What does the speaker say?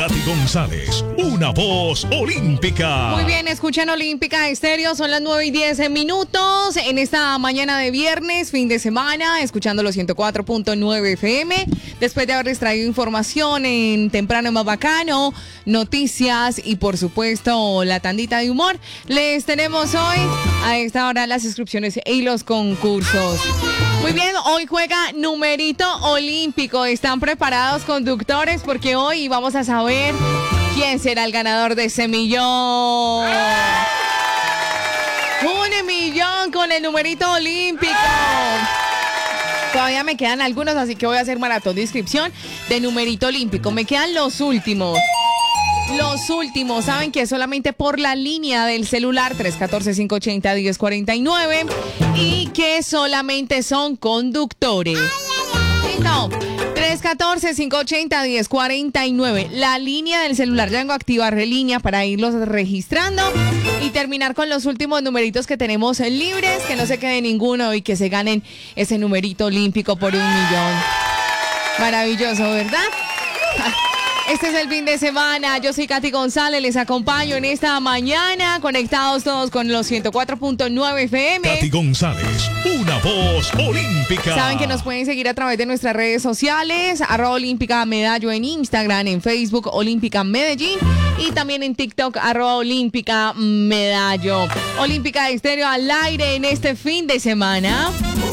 Katy González, una voz olímpica. Muy bien, escuchan Olímpica Estéreo, son las 9:10 en esta mañana de viernes, fin de semana, escuchando los 104.9 FM. Después de haberles traído información en Temprano Más Bacano, noticias y por supuesto la tandita de humor, les tenemos hoy a esta hora las inscripciones y los concursos. Muy bien, hoy juega Numerito Olímpico. ¿Están preparados, conductores? Porque hoy vamos a saber quién será el ganador de ese millón. ¡Un millón con el Numerito Olímpico! Todavía me quedan algunos, así que voy a hacer maratón de inscripción de Numerito Olímpico. Me quedan los últimos. Los últimos, saben que es solamente por la línea del celular 314-580-1049 y que solamente son conductores. No, 314-580-1049, la línea del celular. Ya vengo a activar línea para irlos registrando y terminar con los últimos numeritos que tenemos libres, que no se quede ninguno y que se ganen ese numerito olímpico por 1 millón. Maravilloso, ¿verdad? Este es el fin de semana. Yo soy Katy González, les acompaño en esta mañana, conectados todos con los 104.9 FM. Katy González, una voz olímpica. Saben que nos pueden seguir a través de nuestras redes sociales, @Olímpica Medallo en Instagram, en Facebook Olímpica Medellín y también en TikTok @Olímpica Medallo. Olímpica Estéreo al aire en este fin de semana.